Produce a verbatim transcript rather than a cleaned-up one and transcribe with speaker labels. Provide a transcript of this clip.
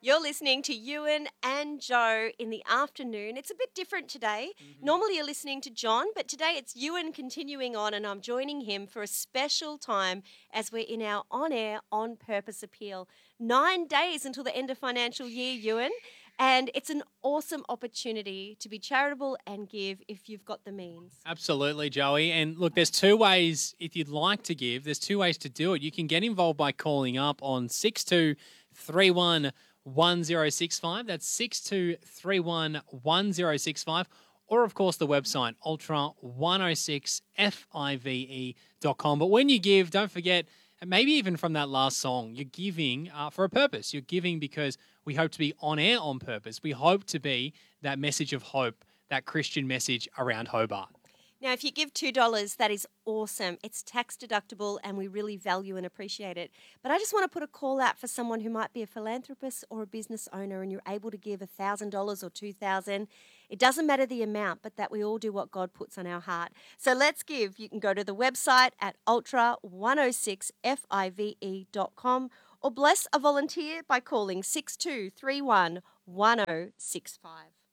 Speaker 1: You're listening to Ewan and Joe in the afternoon. It's a bit different today. Mm-hmm. Normally you're listening to John, but today it's Ewan continuing on, and I'm joining him for a special time as we're in our on-air, on-purpose appeal. Nine days until the end of financial year, Ewan, and it's an awesome opportunity to be charitable and give if you've got the means.
Speaker 2: Absolutely, Joey. And look, there's two ways, if you'd like to give, there's two ways to do it. You can get involved by calling up on six two three one one zero six five. That's six two three one one zero six five. Or, of course, the website, ultra one oh six five dot com. But when you give, don't forget, and maybe even from that last song, you're giving uh, for a purpose. You're giving because we hope to be on air on purpose. We hope to be that message of hope, that Christian message around Hobart.
Speaker 1: Now, if you give two dollars, that is awesome. It's tax deductible and we really value and appreciate it. But I just want to put a call out for someone who might be a philanthropist or a business owner and you're able to give one thousand dollars or two thousand dollars. It doesn't matter the amount, but that we all do what God puts on our heart. So let's give. You can go to the website at ultra one oh six five dot com or bless a volunteer by calling six two three one one oh six five.